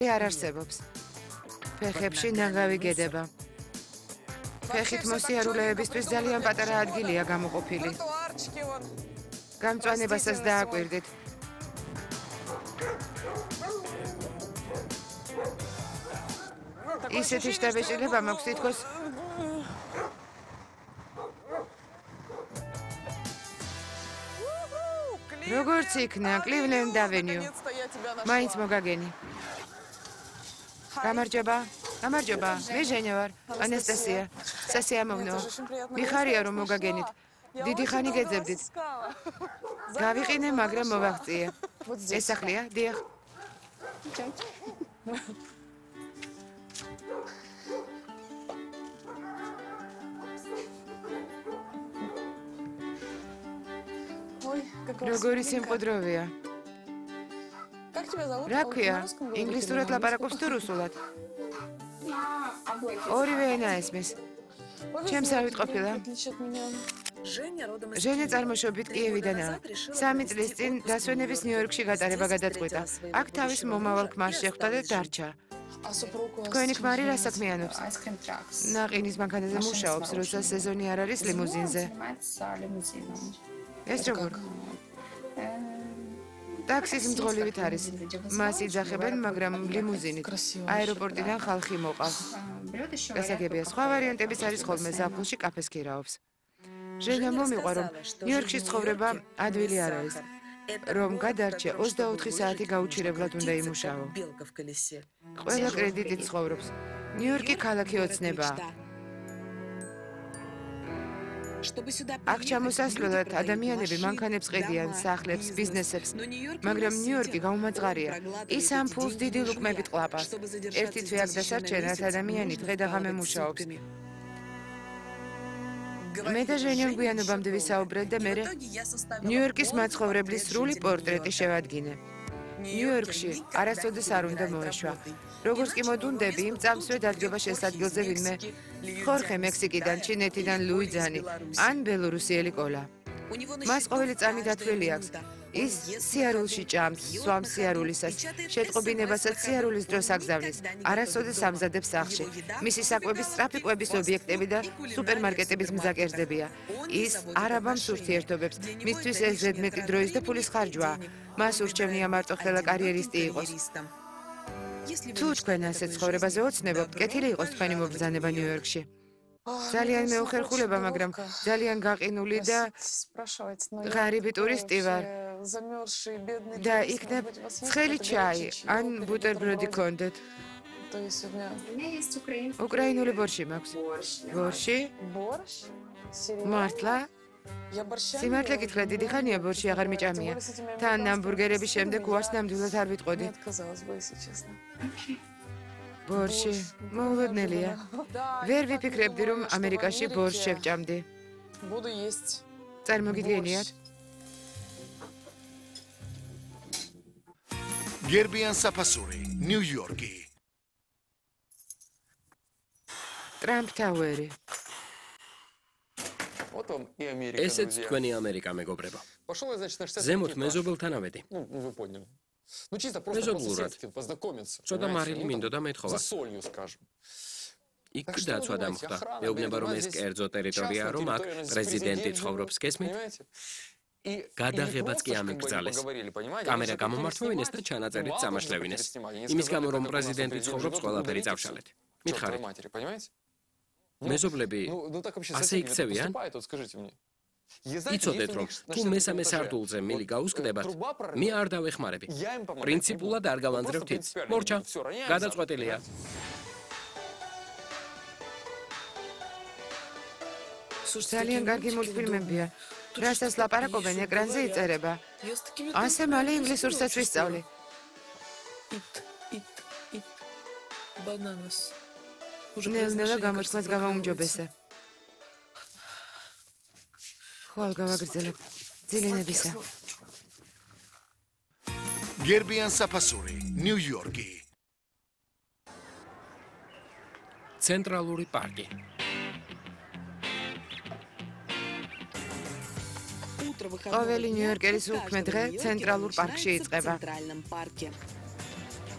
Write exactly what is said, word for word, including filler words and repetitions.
არ არსებობს. ფეხებში ნანგავი გედება. ფეხით მოსიარულეებისთვის ძალიან პატარა ადგილია გამოყოფილი. გამწვანებასაც დააკვირდით. ისეთი შთაბეჭდილება მაქვს თითქოს როგორც იქნა, კლივლენდ ავენიუ. მაინც მოგაგენი. გამარჯობა. გამარჯობა. მე ჟენია ვარ. ანასტასია. სასიამოვნო. მიხარია რომ მოგაგენით. დიდი ხანი გეძებდით. გავიყინე, მაგრამ მოვაღწიე. ეს სახლია? დიახ. როგორი სიმყუდროვია. რა ქვია? ინგლისურად ლაპარაკობს თუ რუსულად? ორივე ენა ესმის. ჩემს არ ვიტყოფილა. ჟენია წარმოშობით კიევიდანაა. სამი წლის წინ დასვენების ნიუ-იორკში გატარება გადაწყვიტა. აქ თავის მომავალ ქმარს შეხვდა და დარჩა. თქვენი ქმარი რა საქმიანობს? ნაყინის მანქანაზე მუშაობს, როცა სეზონი არ არის ლიმუზინზე. ეს როგორ? ტაქსის მძღოლივით არის. მას იძახებენ, მაგრამ ლიმუზინით. აეროპორტიდან ხალხი მოყავს. გასაგებია, სხვა ვარიანტებიც არის ხოლმე, ზაფხულში კაფეს ქირაობს. ჟენია მომიყვა, რომ ნიუ-იორკში ცხოვრება ადვილი არ არის. რომ გადარჩე, ოცდაოთხი საათი გაუჩირებლად უნდა იმუშაო. ყველა კრედიტით ცხოვრობს. ნიუ-იორკი ქალაქი ოცნებაა. აქ ჩამოსასვლელად ადამიანები მანქანებს ყიდიან, სახლებს, ბიზნესებს, მაგრამ ნიუ-იორკი გაუმაძღარია. ის ამ ფულს დიდი ლუკმებით ყლაპავს. ერთი თვე აქ დასარჩენად ადამიანი დღე და ღამე მუშაობს. მე და ჟენია გვიანობამდე ვისაუბრეთ და მე ნიუ-იორკის მაცხოვრებლის სრული პორტრეტი შევადგინე. ნიუ-იორკში არასოდეს არ უნდა მოეშვა. როგორც კი მოდუნდები, იმ წამსვე დადგება შესაძლოზე ვინმე ხორხე მექსიკიდან, ჩინეთიდან ლუიძანი ან ბელორუსიელი კოლა. მას ყოველი წამი დათვლილი აქვს. ის სიარულში ჭამს, სვამს სიარულისას, შეტყობინებასაც სიარულის დროს აგზავნის, არასოდეს ამზადებს სახლში. მისი საკვების სწრაფი კვების ობიექტები და სუპერმარკეტების მზაკერძებია. ის არ აბამს ურთიერთობებს, მისთვის ეს ზედმეტი დროის და ფულის ხარჯვაა. მას ურჩევნია მარტოხელა კარიერისტი იყოს. თუ თქვენ ასეთ ცხოვრებაზე ოცნებობთ, კეთილი იყოს თქვენი მობრძანება ნიუ-იორკში. ძალიან მეუხერხულება, მაგრამ ძალიან გაყინული და ღარიბი ტურისტი ვარ. და იქნებ ცხელი ჩაი ან ბუტერბროდი გქონდეთ. უკრაინული ბორში მაქვს. ბორში? მართლა? სიმართლე გითხრა, დიდი ხანია ბორში აღარ მიჭამია. თან ამბურგერების შემდეგ უარს ნამდვილად არ ვიტყოდი. ბორში, მოულოდნელია. ვერ ვიფიქრებდი, რომ ამერიკაში ბორს შევჭამდი. წარმოგიდგენიათ? გერბიან საფასური, ნიუ-იორკი. ტრამპ ტაუერი. ესეც თქვენი ამერიკა მეგობრებო. ზემოთ მეზობელთან ავედი. მეზობლურად. ცოტა მარილი მინდოდა მეთხოვა. იქ დაცვა დამხდა. მეუბნება, რომ ეს კერძო ტერიტორია, რომ აქ პრეზიდენტი ცხოვრობს, გესმით? გადაღებაც კი ამიგრძალეს. კამერა გამომართვევინეს და ჩანაწერით წამაშლევინეს. იმის გამო, რომ პრეზიდენტი ცხოვრობს, ყველაფერი წავშალეთ. მითხარით. მეზობლები ასე იქცევიან? იცოდეთ, რომ თუ მესამე სართულზე მილი გაუსკდებათ, მე არ დავეხმარები. პრინციპულად არ გავანძრევ თითს. მორჩა, გადაწყვეტილია. ძალიან კარგი მულტფილმებია. რასაც ლაპარაკობენ, ეკრანზე იწერება. ასე მალე ინგლისურსაც ვისწავლი. ნელ-ნელა გამოჩნდაც გავაუმჯობესე. ხვალ გავაგრძელებ. ძილინებისა. გერბიან საფასური, ნიუ-იორკი. ცენტრალური პარკი. ყოველი ნიუ-იორკერის უქმე დღე ცენტრალურ პარკში იწყება.